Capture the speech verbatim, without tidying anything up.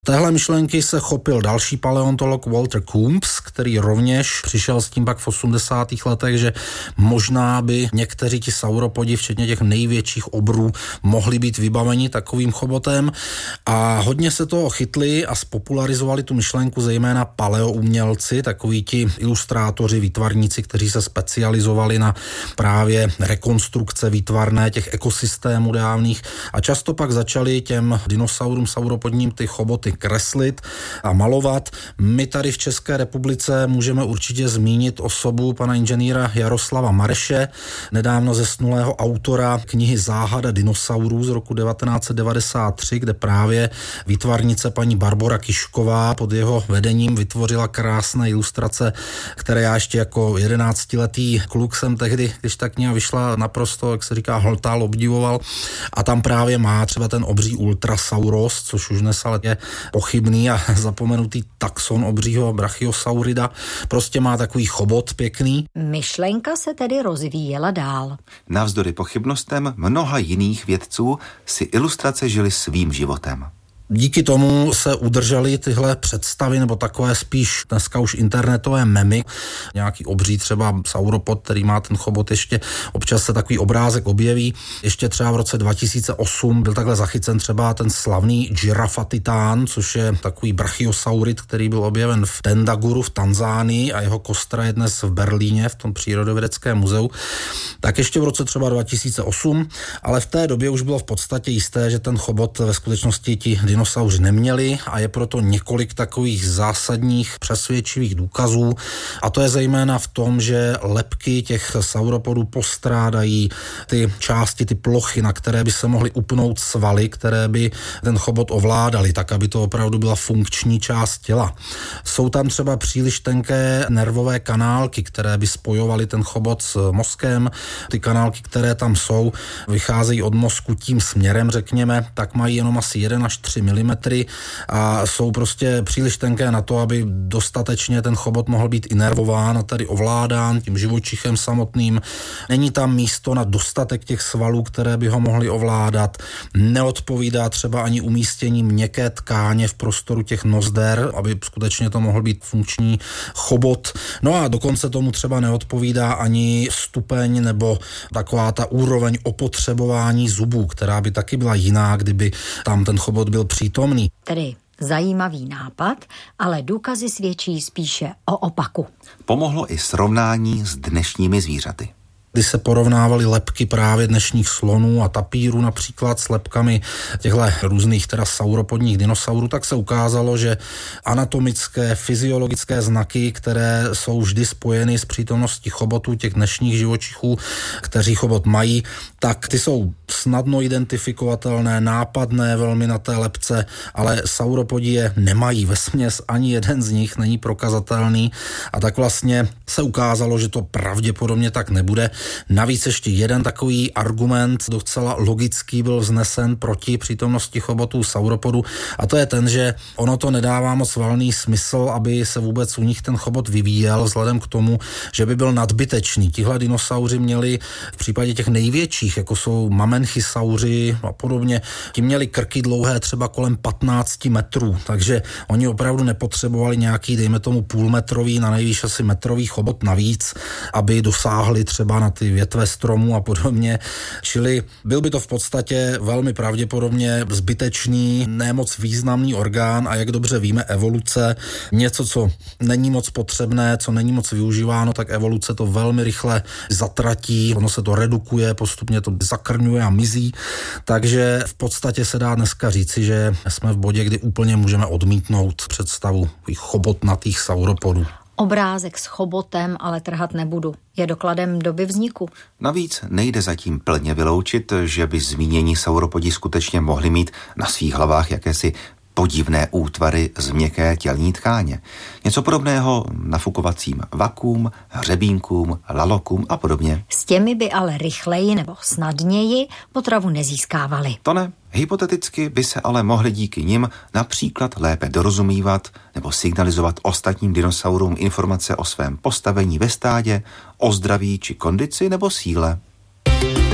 Téhle myšlenky se chopil další paleontolog Walter Coombs, který rovněž přišel s tím pak v osmdesátých letech, že možná by někteří ti sauropodi, včetně těch největších obrů, mohli být vybaveni takovým chobotem. A hodně se toho chytli a spopularizovali tu myšlenku zejména paleoumělci, takoví ti ilustrátoři, výtvarníci, kteří se specializovali na právě rekonstrukce výtvarné těch ekosystémů dávných a často pak začali těm dinosaurům sauropodním ty choboty kreslit a malovat. My tady v České republice můžeme určitě zmínit osobu pana inženýra Jaroslava Mareše, nedávno zesnulého autora knihy Záhada dinosaurů z roku devatenáct set devadesát tři, kde právě výtvarnice paní Barbora Kišková pod jeho vedením vytvořila krásné ilustrace, které já ještě jako jedenáctiletý kluk jsem tehdy, když ta kniha vyšla, naprosto, jak se říká, hltal, obdivoval. A tam právě má třeba ten obří Ultrasauros, což už dnes ale je pochybný a zapomenutý taxon obřího Brachiosaurida. Prostě má takový chobot pěkný. Myšlenka se tedy rozvíjela dál. Navzdory pochybnostem mnoha jiných vědců si ilustrace žily svým životem. Díky tomu se udržely tyhle představy, nebo takové spíš dneska už internetové memy. Nějaký obří třeba sauropod, který má ten chobot, ještě občas se takový obrázek objeví. Ještě třeba v roce dva tisíce osm byl takhle zachycen třeba ten slavný Girafa titán, což je takový brachiosaurid, který byl objeven v Tendaguru v Tanzánii a jeho kostra je dnes v Berlíně v tom přírodovědeckém muzeu. Tak ještě v roce třeba dva tisíce osm, ale v té době už bylo v podstatě jisté, že ten chobot ve skutečnosti ti dinosauři neměli a je proto několik takových zásadních přesvědčivých důkazů a to je zejména v tom, že lebky těch sauropodů postrádají ty části, ty plochy, na které by se mohly upnout svaly, které by ten chobot ovládaly, tak aby to opravdu byla funkční část těla. Jsou tam třeba příliš tenké nervové kanálky, které by spojovaly ten chobot s mozkem. Ty kanálky, které tam jsou, vycházejí od mozku tím směrem, řekněme, tak mají jenom asi jeden až tři milimetry a jsou prostě příliš tenké na to, aby dostatečně ten chobot mohl být inervován a tady ovládán tím živočichem samotným. Není tam místo na dostatek těch svalů, které by ho mohly ovládat. Neodpovídá třeba ani umístění měkké tkáně v prostoru těch nozder, aby skutečně to mohl být funkční chobot. No a dokonce tomu třeba neodpovídá ani stupeň nebo taková ta úroveň opotřebování zubů, která by taky byla jiná, kdyby tam ten chobot byl přítomný. Tedy zajímavý nápad, ale důkazy svědčí spíše o opaku. Pomohlo i srovnání s dnešními zvířaty. Když se porovnávaly lebky právě dnešních slonů a tapírů například s lebkami těchto různých teda sauropodních dinosaurů, tak se ukázalo, že anatomické, fyziologické znaky, které jsou vždy spojeny s přítomností chobotů těch dnešních živočichů, kteří chobot mají, tak ty jsou snadno identifikovatelné, nápadné velmi na té lebce, ale sauropodi je nemají. Vesměs ani jeden z nich není prokazatelný a tak vlastně se ukázalo, že to pravděpodobně tak nebude. Navíc ještě jeden takový argument docela logický byl vznesen proti přítomnosti chobotů sauropodu a to je ten, že ono to nedává moc valný smysl, aby se vůbec u nich ten chobot vyvíjel vzhledem k tomu, že by byl nadbytečný. Tihle dinosauři měli v případě těch největších, jako jsou mamenchysauři a podobně, ti měli krky dlouhé třeba kolem patnáct metrů, takže oni opravdu nepotřebovali nějaký, dejme tomu půlmetrový, na nejvýš asi metrový chobot navíc, aby dosáhli třeba na ty větve stromů a podobně. Čili byl by to v podstatě velmi pravděpodobně zbytečný, nemoc významný orgán a jak dobře víme, evoluce, něco, co není moc potřebné, co není moc využíváno, tak evoluce to velmi rychle zatratí, ono se to redukuje, postupně to zakrňuje a mizí, takže v podstatě se dá dneska říci, že jsme v bodě, kdy úplně můžeme odmítnout představu chobotnatých sauropodů. Obrázek s chobotem ale trhat nebudu. Je dokladem doby vzniku. Navíc nejde zatím plně vyloučit, že by zmínění sauropodi skutečně mohli mít na svých hlavách jakési podivné útvary z měkké tělní tkáně. Něco podobného nafukovacím vakům, hřebínkům, lalokům a podobně. S těmi by ale rychleji nebo snadněji potravu nezískávali. To ne. Hypoteticky by se ale mohli díky nim například lépe dorozumívat nebo signalizovat ostatním dinosaurům informace o svém postavení ve stádě, o zdraví či kondici nebo síle.